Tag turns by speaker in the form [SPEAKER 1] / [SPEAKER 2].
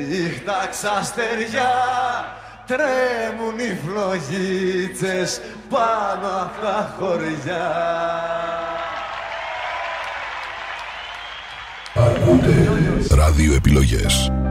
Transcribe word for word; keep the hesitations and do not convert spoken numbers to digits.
[SPEAKER 1] νύχτα ξαστεριά, τρέμουν οι φλογίτσες πάνω απ' τα χωριά.
[SPEAKER 2] Ακούτε ράδιο επιλογές.